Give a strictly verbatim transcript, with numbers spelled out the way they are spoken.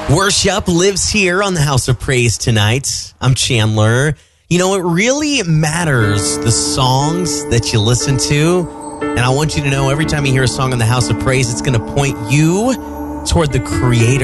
Worship lives here on the House of Praise tonight. I'm Chandler. You know, it really matters the songs that you listen to. And I want you to know every time you hear a song on the House of Praise, it's going to point you toward the Creator.